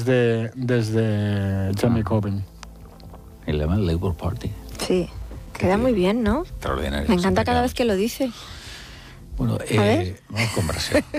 desde Jeremy Corbyn. Y le llaman Labour Party. Sí, queda muy bien, ¿no? Extraordinario. Me encanta cada vez que lo dice. Bueno, vamos con Brasil.